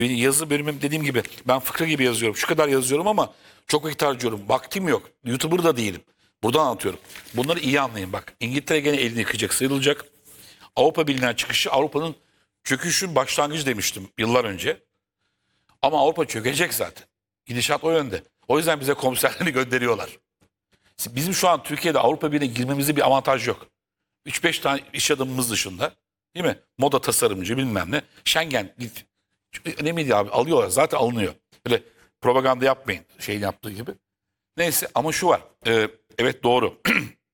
Benim yazı bölümüm dediğim gibi ben fıkra gibi yazıyorum. Şu kadar yazıyorum ama çok vakit harcıyorum. Vaktim yok. YouTuber da değilim. Buradan anlatıyorum. Bunları iyi anlayın bak. İngiltere gene elini yıkayacak, sıyrılacak. Avrupa Birliği'nden çıkışı Avrupa'nın çöküşün başlangıcı demiştim yıllar önce. Ama Avrupa çökecek zaten. Gidişat o yönde. O yüzden bize komiserlerini gönderiyorlar. Bizim şu an Türkiye'de Avrupa Birliği'ne girmemizde bir avantaj yok. 3-5 tane iş adamımız dışında, değil mi? Moda tasarımcı bilmem ne. Schengen önemli abi, alıyorlar, zaten alınıyor. Böyle propaganda yapmayın şeyin yaptığı gibi. Neyse ama şu var. Evet doğru.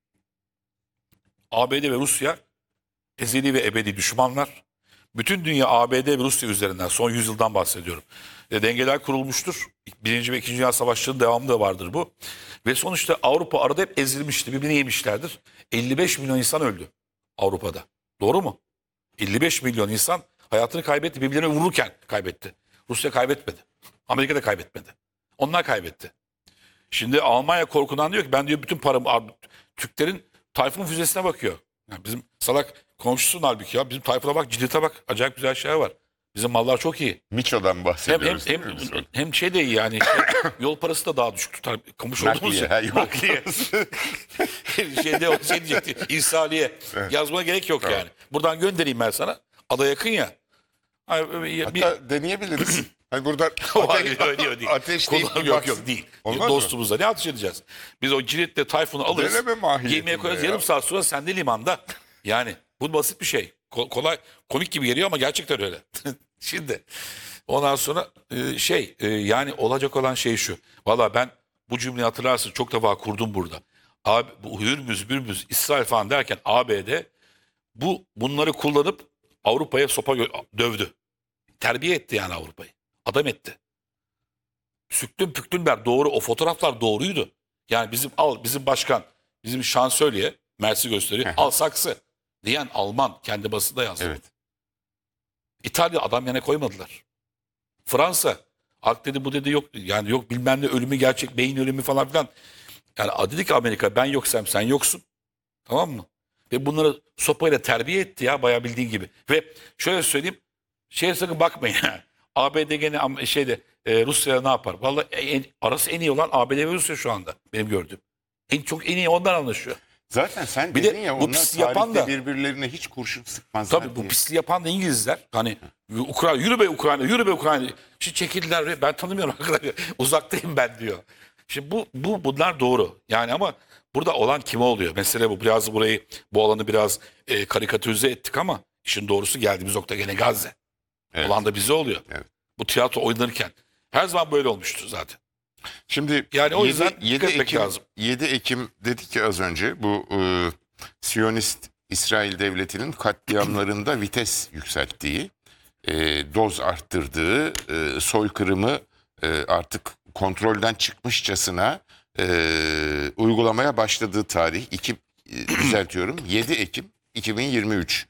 ABD ve Rusya ezeli ve ebedi düşmanlar. Bütün dünya ABD ve Rusya üzerinden son yüzyıldan bahsediyorum. Dengeler kurulmuştur. Birinci ve İkinci Dünya Savaşları'nın devamı da vardır bu. Ve sonuçta Avrupa arada hep ezilmişti. Birbirini yemişlerdir. 55 milyon insan öldü Avrupa'da. Doğru mu? 55 milyon insan hayatını kaybetti. Birbirlerine vururken kaybetti. Rusya kaybetmedi. Amerika da kaybetmedi. Onlar kaybetti. Şimdi Almanya korkudan diyor ki ben diyor bütün paramı Türklerin Tayfun füzesine bakıyor. Yani bizim salak komşusun halbuki ya. Bizim Tayfun'a bak, Cirit'e bak. Acayip güzel şeyler var. Bizim mallar çok iyi. Miço'dan bahsediyoruz. Hem şey de iyi yani. Yol parası da daha düşük tutar. Komşu olduğumuz Nakliye, ya. yol Nakliye. şey diyecekti. İrsaliye. Evet. Yazmana gerek yok Tamam. yani. Buradan göndereyim ben sana. Ada yakın ya. Hatta deneyebiliriz. Hani burada öyle değil. ateşleyip bir yok baksın. değil. Olmaz mı? Dostumuzla ne ateş edeceğiz? Biz o Cirit'le Tayfun'u alırız. Deneme mahiyetinde Gemiye koyarız. ya. Yarım saat sonra sende limanda. Yani bu basit bir şey. Kolay, komik gibi geliyor ama gerçekten öyle. Şimdi ondan sonra yani olacak olan şey şu. Valla ben bu cümleyi hatırlarsın çok defa kurdum burada. Abi, bu Hürmüz, İsrail falan derken ABD bunları kullanıp Avrupa'ya sopa dövdü. Terbiye etti yani Avrupa'yı. Adam etti. Süktün püktünler doğru. O fotoğraflar doğruydu. Yani bizim başkan, bizim şansölye Mersi gösteriyor. Al saksı diyen Alman kendi basında yazdı. Evet. İtalya adam yana koymadılar. Fransa Ak dedi bu dedi yok yani yok bilmem ne ölümü gerçek beyin ölümü falan filan. Yani dedi ki Amerika ben yoksam sen yoksun. Tamam mı? Ve bunları sopayla terbiye etti ya bayağı bildiğin gibi. Ve şöyle söyleyeyim sakın bakmayın. ABD gene Rusya ne yapar? Vallahi arası en iyi olan ABD ve Rusya şu anda benim gördüğüm. En iyi ondan anlaşıyor. Zaten sen Bir dedin de ya bu onlar pis yapan tarihte da- birbirlerine hiç kurşun sıkmazlar Tabii bu diye. pisliği yapan da İngilizler. Hani Ukrayna yürü be Ukrayna yürü be Ukrayna. Şimdi çekildiler ve ben tanımıyorum arkadaşlar. Uzaktayım ben diyor. Şimdi bunlar doğru. Yani ama burada olan kime oluyor? Mesele bu. Biraz bu alanı biraz karikatürize ettik ama işin doğrusu geldiğimiz nokta gene Gazze. Evet. Olan da bize oluyor. Evet. Bu tiyatro oynanırken. Her zaman böyle olmuştur zaten. Şimdi Yani o yüzden dikkat etmek Ekim, lazım. 7 Ekim dedik ki az önce bu Siyonist İsrail Devleti'nin katliamlarında vites yükselttiği, doz arttırdığı, soykırımı artık kontrolden çıkmışçasına uygulamaya başladığı tarih düzeltiyorum 7 Ekim 2023.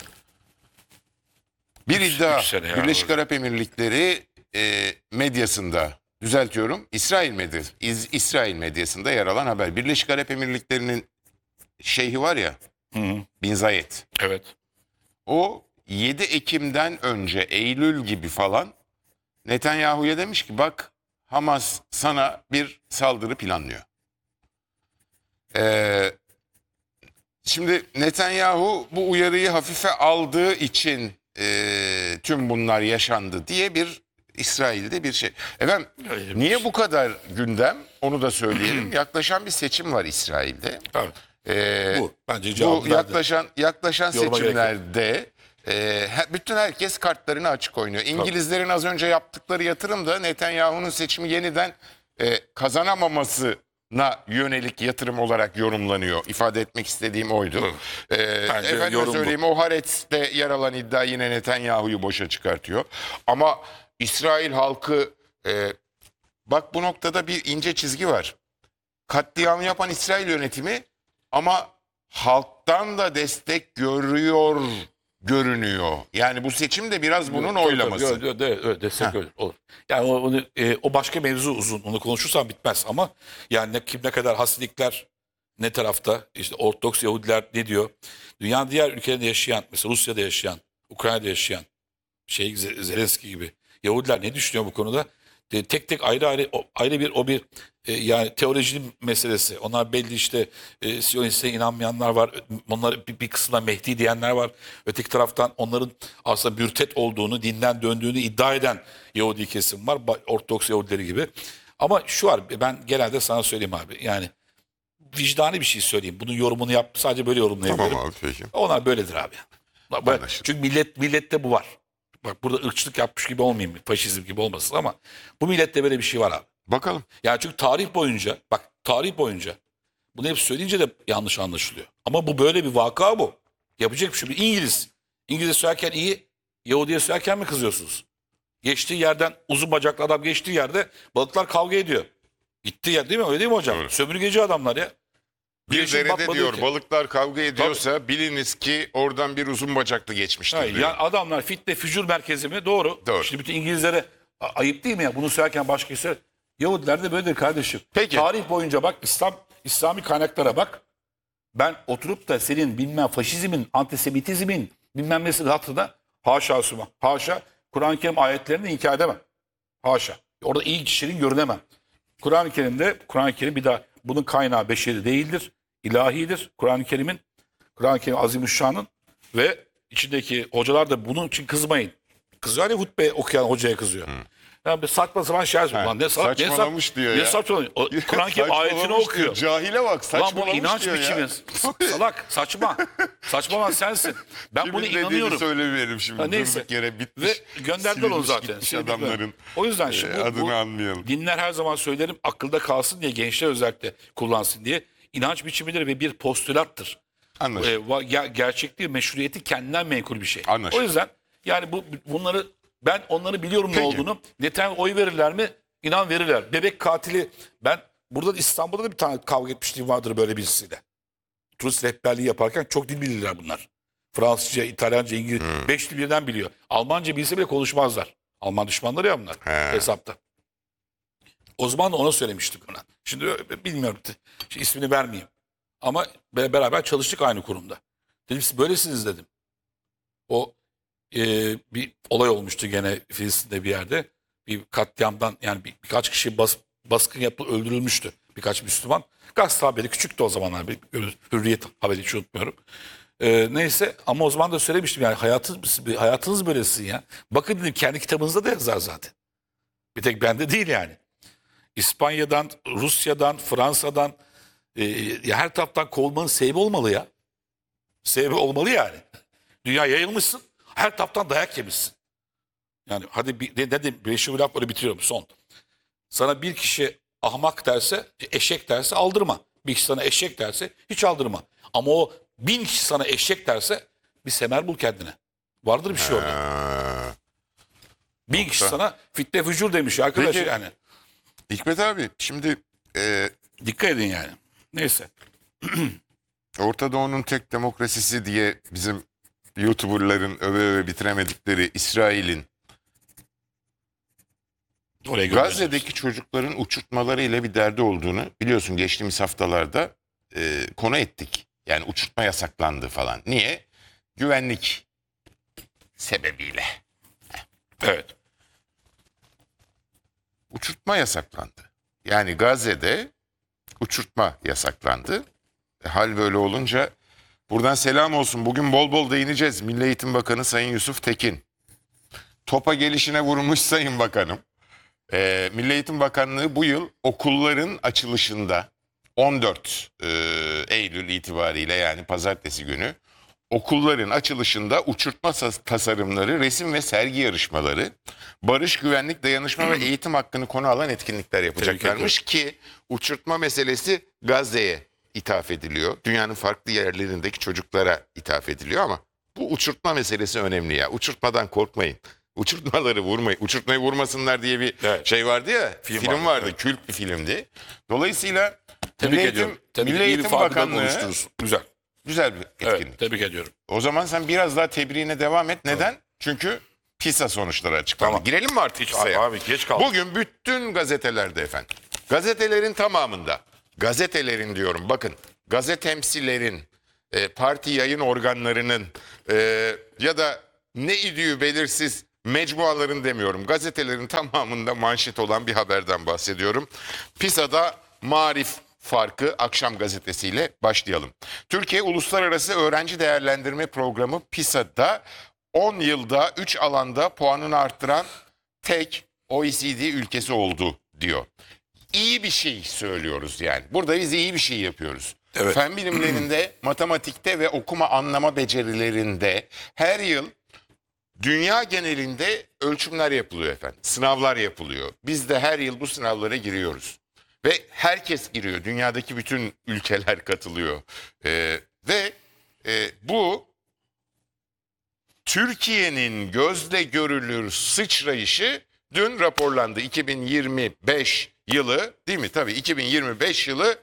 Bir iddia 3 sene ya. Birleşik Arap Emirlikleri medyasında düzeltiyorum İsrail medyasında yer alan haber. Birleşik Arap Emirlikleri'nin şeyhi var ya Bin Zayed. Evet. O 7 Ekim'den önce Eylül gibi falan Netanyahu'ya demiş ki bak Hamas sana bir saldırı planlıyor. Şimdi Netanyahu bu uyarıyı hafife aldığı için tüm bunlar yaşandı diye bir İsrail'de bir şey. Efendim niye bu kadar gündem onu da söyleyelim. Yaklaşan bir seçim var İsrail'de. Tabii. Bu bence Bu cevabı verdi. yaklaşan Yoruma gerek yok. seçimlerde bütün herkes kartlarını açık oynuyor. İngilizlerin az önce yaptıkları yatırım da Netanyahu'nun seçimi yeniden kazanamamasına yönelik yatırım olarak yorumlanıyor. İfade etmek istediğim oydu. Bence Efendim yorum bu. söyleyeyim o Haaretz'te yer alan iddia yine Netanyahu'yu boşa çıkartıyor. Ama İsrail halkı bak bu noktada bir ince çizgi var. Katliamı yapan İsrail yönetimi ama halktan da destek görünüyor. Yani bu seçim de biraz bunun oylaması. Evet, destek öyle olur. Yani o başka mevzu uzun. Onu konuşursam bitmez ama yani kim ne kadar Hasilikler ne tarafta işte Ortodoks Yahudiler ne diyor? Dünyanın diğer ülkelerinde yaşayan mesela Rusya'da yaşayan, Ukrayna'da yaşayan Zelenski gibi Yahudiler ne düşünüyor bu konuda? Tek tek ayrı bir yani teolojinin meselesi. Onlar belli işte Siyonist'e inanmayanlar var. Onlar bir kısmına Mehdi diyenler var. Öteki taraftan onların aslında mürtet olduğunu, dinden döndüğünü iddia eden Yahudi kesim var. Ortodoks Yahudileri gibi. Ama şu var, ben genelde sana söyleyeyim abi. Yani vicdani bir şey söyleyeyim. Bunun yorumunu yap. Sadece böyle yorumlayabilirim. Tamam abi, peki. Onlar böyledir abi. Anlaşıldı. Çünkü millette bu var. Bak burada ırkçılık yapmış gibi olmayayım. Faşizm gibi olmasın ama bu millette böyle bir şey var abi. Bakalım. Yani çünkü tarih boyunca bunu hep söyleyince de yanlış anlaşılıyor. Ama bu böyle bir vaka bu. Yapacak bir şey. İngilizce söylerken iyi, Yahudi'ye söylerken mi kızıyorsunuz? Geçtiği yerden uzun bacaklı adam geçtiği yerde balıklar kavga ediyor. Gittiği yer değil mi? Öyle değil mi hocam? Doğru. Sömürgeci adamlar ya. Bir Güneşin derede batmadığı diyor ülke. balıklar kavga ediyorsa biliniz ki oradan bir uzun bacaklı geçmiştir Hayır, diyor. yani adamlar fitne fücur merkezi mi? Doğru. Doğru. Şimdi bütün İngilizlere ayıp değil mi ya? Bunu söylerken başkası. Yahudiler de böyledir kardeşim. Peki. Tarih boyunca bak İslami kaynaklara bak. Ben oturup da senin bilmem faşizmin, antisemitizmin bilmem nesi hatırına haşa Süma. Haşa Kur'an-ı Kerim ayetlerini inkar edemem. Haşa. Orada iyi kişinin görünemem. Kur'an-ı Kerim bir daha bunun kaynağı beşeri değildir. İlahidir. Kur'an-ı Kerim Azimüşşan'ın ve içindeki hocalar da bunun için kızmayın. Kızıyor ya hutbe okuyan hocaya kızıyor. Yani bir saçma sapan şey yazıyor. Lan saçmalamış diyor ya. Ne saçmalamış? Kur'an-ı Kerim ayetini Saçmalamış okuyor. diyor. Cahile bak, Lan bu saçmalamış inanç diyor biçimi. ya. Salak, saçma. Saçma olan sensin. Ben Kimin bunu dediğini inanıyorum. söylemeyelim şimdi. Ha, neyse. Durduk yere bitmiş. Ve gönderdiler onu silinmiş, zaten. gitmiş Silinmiş adamların o yüzden şimdi adını anmayalım. dinler her zaman söylerim akılda kalsın diye gençler özellikle kullansın diye inanç biçimidir ve bir postülattır. Anlaşıldı. Gerçekliği, meşruiyeti kendinden menkul bir şey. Anlaşıldı. O yüzden yani bunları ben onları biliyorum Peki. ne olduğunu. Netanyahu oy verirler mi? İnan verirler. Bebek katili ben burada İstanbul'da da bir tane kavga etmişliğim vardır böyle birisiyle. Turist rehberliği yaparken çok dil bilirler bunlar. Fransızca, İtalyanca, İngilizce. 5 dil birden biliyor. Almanca bilse bile konuşmazlar. Alman düşmanları ya bunlar hesapta. O zaman da ona söylemiştim ona. Şimdi bilmiyorum. Şimdi ismini vermeyeyim. Ama beraber çalıştık aynı kurumda. Dedim siz böylesiniz dedim. O bir olay olmuştu gene Filistin'de bir yerde. Bir katliamdan yani birkaç kişi baskın yapıp öldürülmüştü. Birkaç Müslüman. Gazete haberi küçüktü o zamanlar. Hürriyet haberi hiç unutmuyorum. Neyse ama o zaman da söylemiştim yani hayatınız böylesin ya. Bakın dedim kendi kitabınızda da yazar zaten. Bir tek bende değil yani. İspanya'dan, Rusya'dan, Fransa'dan ya her taraftan kovulmanın sebebi olmalı ya. Sebebi olmalı yani. Dünya yayılmışsın. Her taraftan dayak yemişsin. Yani hadi ne dedim? Beşi laf böyle bitiriyorum son. Sana bir kişi ahmak derse, eşek derse aldırma. Bir kişi sana eşek derse hiç aldırma. Ama o 1000 kişi sana eşek derse bir semer bul kendine. Vardır bir şey orada. 1000 kişi sana fitne fücur demiş arkadaş Peki. yani. Hikmet abi şimdi Dikkat edin yani. Neyse. Orta Doğu'nun tek demokrasisi diye bizim YouTuber'ların öve bitiremedikleri İsrail'in Oraya gönderiyoruz. Gazze'deki çocukların uçurtmaları ile bir derdi olduğunu biliyorsun geçtiğimiz haftalarda konu ettik. Yani uçurtma yasaklandı falan. Niye? Güvenlik sebebiyle. Evet. Uçurtma yasaklandı. Yani Gazze'de uçurtma yasaklandı. Hal böyle olunca buradan selam olsun. Bugün bol bol değineceğiz. Milli Eğitim Bakanı Sayın Yusuf Tekin. Topa gelişine vurmuş Sayın Bakanım. Milli Eğitim Bakanlığı bu yıl okulların açılışında 14 Eylül itibariyle yani pazartesi günü okulların açılışında uçurtma tasarımları, resim ve sergi yarışmaları, barış, güvenlik, dayanışma ve eğitim hakkını konu alan etkinlikler yapacaklarmış ki uçurtma meselesi Gazze'ye ithaf ediliyor. Dünyanın farklı yerlerindeki çocuklara ithaf ediliyor ama bu uçurtma meselesi önemli ya. Uçurtmadan korkmayın. Uçurtmaları vurmayın. Uçurtmayı vurmasınlar diye bir şey vardı ya. Film vardı. Evet. Kült bir filmdi. Dolayısıyla Tebrik ediyorum. Milli Eğitim Bakanlığı güzel. Güzel bir etkinlik. Evet, tebrik ediyorum. O zaman sen biraz daha tebriğine devam et. Neden? Tamam. Çünkü PISA sonuçları açıklandı. Tamam. Girelim mi artık PISA'ya? Abi geç kaldık. Bugün bütün gazetelerde efendim. Gazetelerin tamamında. Gazetelerin diyorum bakın. Gazetemsilerin, parti yayın organlarının ya da ne idüğü belirsiz mecmuaların demiyorum, gazetelerin tamamında manşet olan bir haberden bahsediyorum. PISA'da marif farkı akşam gazetesiyle başlayalım. Türkiye Uluslararası Öğrenci Değerlendirme Programı PISA'da 10 yılda 3 alanda puanını arttıran tek OECD ülkesi oldu diyor. İyi bir şey söylüyoruz yani. Burada biz iyi bir şey yapıyoruz. Evet. Fen bilimlerinde, matematikte ve okuma anlama becerilerinde her yıl dünya genelinde ölçümler yapılıyor efendim. Sınavlar yapılıyor. Biz de her yıl bu sınavlara giriyoruz. Ve herkes giriyor. Dünyadaki bütün ülkeler katılıyor. Ve bu Türkiye'nin gözle görülür sıçrayışı dün raporlandı. 2025 yılı değil mi? Tabii 2025 yılı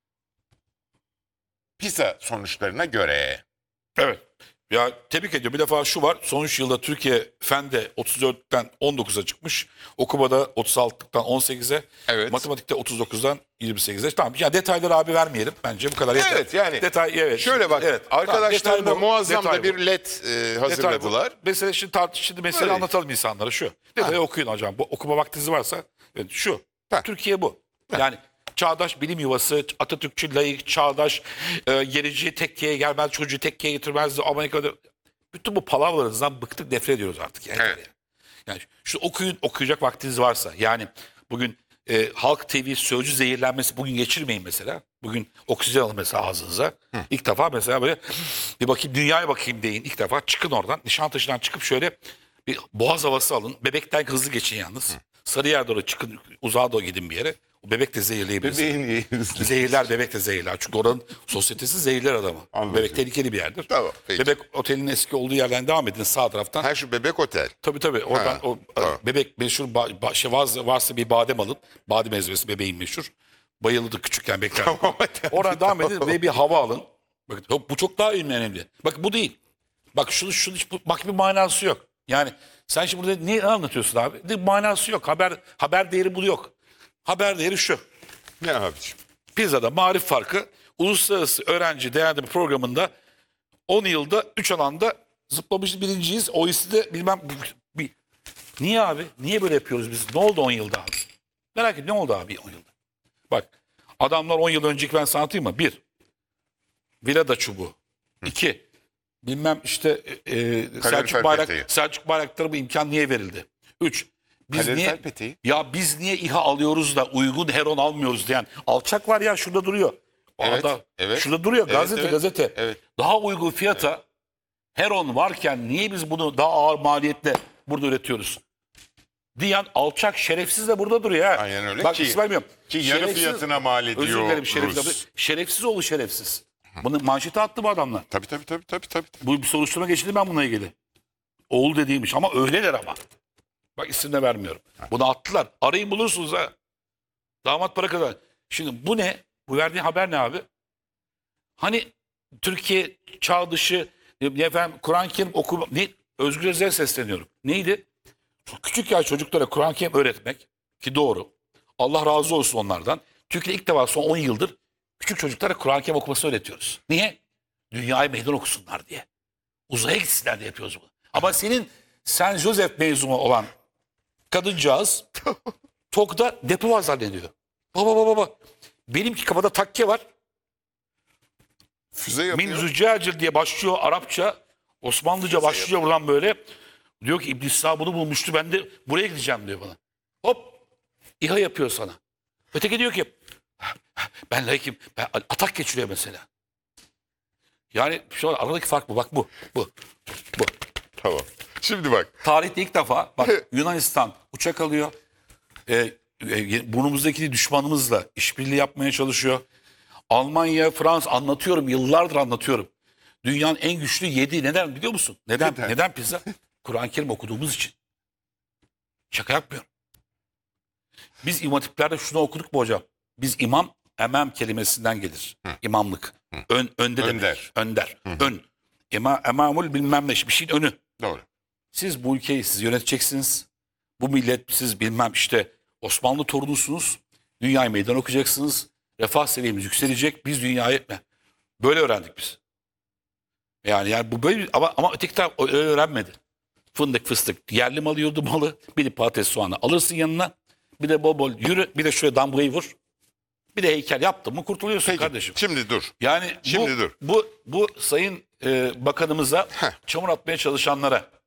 PISA sonuçlarına göre. Evet. Ya tebrik ediyorum. Bir defa şu var. Son 3 yılda Türkiye Fen'de 34'ten 19'a çıkmış. Okumada 36'dan 18'e. Evet. Matematikte 39'dan 28'e. Tamam. Ya detayları abi vermeyelim. Bence bu kadar yeter. Evet yani Detay evet. şöyle bak Evet. arkadaşlar Tamam, da detay bu. muazzam Detay da bir bu. led Detay bu. hazırladılar. Mesela şimdi mesele Öyle. anlatalım insanlara şu. Detayı okuyun hocam. Bu okuma vaktiniz varsa. Evet, şu. Ha. Türkiye bu. Yani çağdaş bilim yuvası, Atatürkçü, layık, çağdaş, gerici, tekkeye gelmez, çocuğu tekkeye getirmez, Amerika'da. Bütün bu palavralarınızdan bıktık, nefret ediyoruz artık. Yani, Evet. yani şu okuyacak vaktiniz varsa. Yani bugün Halk TV sözcü zehirlenmesi bugün geçirmeyin mesela. Bugün oksijen alın mesela ağzınıza. İlk defa mesela böyle bir bakayım dünyaya bakayım deyin. İlk defa çıkın oradan. Nişantaşı'ndan çıkıp şöyle bir boğaz havası alın. Bebekten hızlı geçin yalnız. Sarıyer'e doğru çıkın, uzağa doğru gidin bir yere. O bebek de zehirleyebilir. Bebeğin Zehirler, bebek de zehirler. Çünkü oranın sosyetesi zehirler adamı. Anladım. Bebek tehlikeli bir yerdir. Tamam, peki. Bebek otelinin eski olduğu yerden devam edin sağ taraftan. Ha şu bebek otel. Tabii oradan Ha, o tamam. bebek meşhur varsa bir badem alın. Badem ezmesi bebeğin meşhur. Bayılırdı küçükken bekler. Oradan devam edin ve bir hava alın. Bakın bu çok daha önemli. Bak bu değil. Bak şunu bak bir manası yok. Yani sen şimdi burada ne anlatıyorsun abi? Bir manası yok. Haber değeri bu yok. Haber değeri şu. Ne abiciğim? Pizza'da marif farkı Uluslararası Öğrenci Değerlendirme Programı'nda 10 yılda 3 alanda zıplamış birinciyiz. OECD'de bilmem niye abi? Niye böyle yapıyoruz biz? Ne oldu 10 yılda abi? Merak ettim ne oldu abi 10 yılda? Bak adamlar 10 yıl önceki ben sana anlatayım mı? 1. Vilada çubuğu. 2. Bilmem işte peteği. Selçuk Bayraktar'a bu imkan niye verildi? 3. Biz Kalorifer niye peteği. biz niye İHA alıyoruz da uygun heron almıyoruz diyen alçak var ya şurada duruyor. Evet, evet. Şurada duruyor Evet, evet, gazete. evet. Daha uygun fiyata heron varken niye biz bunu daha ağır maliyetle burada üretiyoruz? Diyen alçak şerefsiz de burada duruyor ha. Aynen öyle Bak ki- isim vermiyorum. ki yarı fiyatına mal ediyor Özür dilerim Rus. şerefsiz oğlu şerefsiz. Bunu manşete attı bu adamlar. Tabii. Bu bir soruşturma geçildi ben bununla ilgili. Oğul dediğiymiş ama öyleler ama. Bak isim de vermiyorum. Bunu attılar. Arayın bulursunuz ha. Damat para kadar. Şimdi bu ne? Bu verdiğin haber ne abi? Hani Türkiye çağ dışı efendim Kur'an-ı Kerim okuma ne? Özgür Özel'e sesleniyorum. Neydi? Küçük yaş çocuklara Kur'an-ı Kerim öğretmek ki doğru. Allah razı olsun onlardan. Türkiye'de ilk defa son 10 yıldır küçük çocuklara Kur'an-ı Kerim okumasını öğretiyoruz. Niye? Dünyaya meydan okusunlar diye. Uzaya gitsinler diye yapıyoruz bunu. Ama senin Saint Joseph mezunu olan kadıncağız TOK'da depo var zannediyor. Baba. Benimki kafada takke var. Füze yapıyor. Min Züccacil diye başlıyor Arapça. Osmanlıca başlıyor buradan böyle. Diyor ki İbn Sina bunu bulmuştu ben de buraya gideceğim diyor bana. Hop İHA yapıyor sana. Öteki diyor ki ben laikim. Ben atak geçiriyor mesela. Yani şu an aradaki fark bu. Bak bu. Tamam. Şimdi bak. Tarihte ilk defa bak Yunanistan uçak alıyor. Burnumuzdaki düşmanımızla işbirliği yapmaya çalışıyor. Almanya, Fransa anlatıyorum. Yıllardır anlatıyorum. Dünyanın en güçlü yediği neden biliyor musun? Neden pizza? Kur'an-ı Kerim okuduğumuz için. Şaka yapmıyorum. Biz imam hatiplerde şunu okuduk mu hocam? Biz imam, emam kelimesinden gelir. İmamlık. Önde demek. Önder. Önder. Ön. Emamul bilmem ne. Bir şeyin önü. Doğru. Siz bu ülkeyi siz yöneteceksiniz. Bu millet siz bilmem işte Osmanlı torunusunuz. Dünyayı meydan okuyacaksınız. Refah seviyemiz yükselecek. Biz dünyayı böyle öğrendik biz. Yani bu böyle ama öteki taraf öyle öğrenmedi. Fındık, fıstık, yerli malı, yurdu malı. Bir de patates, soğanı alırsın yanına. Bir de bol bol yürü. Bir de şöyle damgayı vur. Bir de heykel yaptın mı kurtuluyorsun Peki, kardeşim. şimdi dur. Yani Şimdi dur. bu sayın bakanımıza Heh. çamur atmaya çalışanlara